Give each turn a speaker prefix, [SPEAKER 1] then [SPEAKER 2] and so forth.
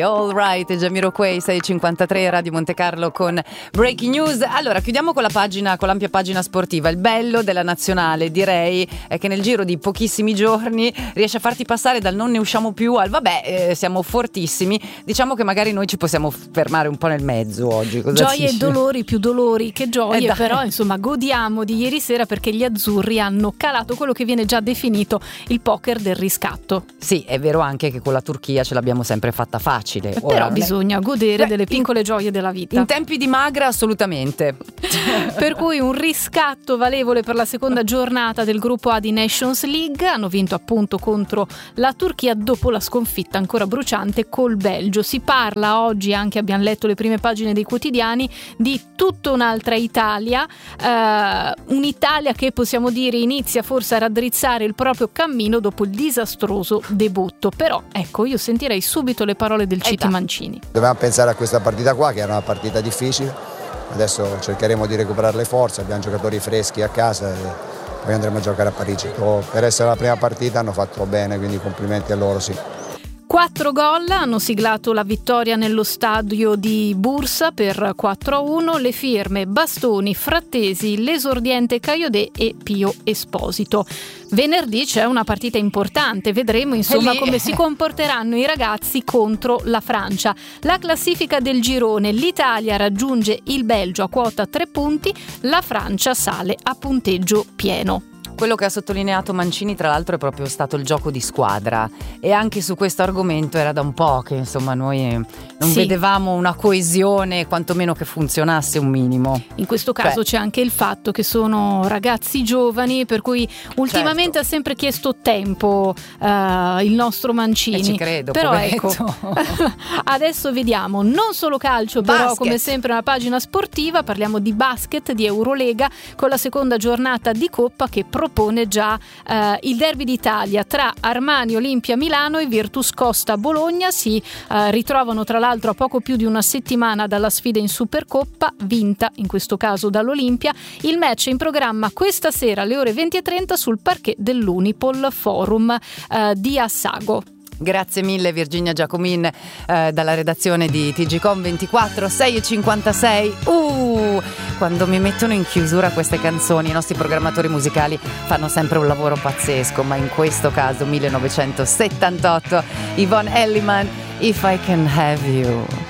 [SPEAKER 1] All Right, Jamiroquai, 6:53, Radio Monte Carlo con Breaking News. Allora, chiudiamo con la pagina, con l'ampia pagina sportiva. Il bello della nazionale, direi, è che nel giro di pochissimi giorni riesce a farti passare dal non ne usciamo più al siamo fortissimi. Diciamo che magari noi ci possiamo fermare un po' nel mezzo oggi. Cosa
[SPEAKER 2] gioie e dolori, più dolori che gioie, però insomma godiamo di ieri sera perché gli azzurri hanno calato quello che viene già definito il poker del riscatto.
[SPEAKER 1] Sì, è vero anche che con la Turchia ce l'abbiamo sempre fatta facile.
[SPEAKER 2] Però bisogna godere delle piccole gioie della vita.
[SPEAKER 1] In tempi di magra assolutamente.
[SPEAKER 2] Per cui un riscatto valevole per la seconda giornata del gruppo A di Nations League. Hanno vinto appunto contro la Turchia dopo la sconfitta ancora bruciante col Belgio. Si parla oggi, anche abbiamo letto le prime pagine dei quotidiani, di tutta un'altra Italia, un'Italia che possiamo dire inizia forse a raddrizzare il proprio cammino dopo il disastroso debutto. Però ecco, io sentirei subito le parole del Citi Mancini.
[SPEAKER 3] Dovevamo pensare a questa partita qua, che era una partita difficile. Adesso cercheremo di recuperare le forze, abbiamo giocatori freschi a casa e poi andremo a giocare a Parigi. Per essere la prima partita hanno fatto bene, quindi complimenti a loro, sì.
[SPEAKER 2] 4 gol hanno siglato la vittoria nello stadio di Bursa per 4-1, le firme Bastoni, Frattesi, l'esordiente Caiodè e Pio Esposito. Venerdì c'è una partita importante, vedremo insomma come si comporteranno i ragazzi contro la Francia. La classifica del girone: l'Italia raggiunge il Belgio a quota 3 punti, la Francia sale a punteggio pieno.
[SPEAKER 1] Quello che ha sottolineato Mancini tra l'altro è proprio stato il gioco di squadra, e anche su questo argomento era da un po' che insomma noi non vedevamo una coesione, quantomeno che funzionasse un minimo.
[SPEAKER 2] In questo caso c'è anche il fatto che sono ragazzi giovani, per cui ultimamente ha sempre chiesto tempo il nostro Mancini.
[SPEAKER 1] Ci credo,
[SPEAKER 2] però
[SPEAKER 1] poveretto.
[SPEAKER 2] Ecco, adesso vediamo non solo calcio, però come sempre una pagina sportiva, parliamo di basket, di Eurolega, con la seconda giornata di Coppa che propone già il derby d'Italia tra Armani Olimpia Milano e Virtus Costa Bologna. Si ritrovano tra l'altro a poco più di una settimana dalla sfida in Supercoppa, vinta in questo caso dall'Olimpia. Il match è in programma questa sera alle ore 20:30 sul parquet dell'Unipol Forum di Assago.
[SPEAKER 1] Grazie mille Virginia Giacomin dalla redazione di TGcom 24. 6:56. Quando mi mettono in chiusura queste canzoni, i nostri programmatori musicali fanno sempre un lavoro pazzesco, ma in questo caso 1978, Yvonne Elliman, If I Can Have You.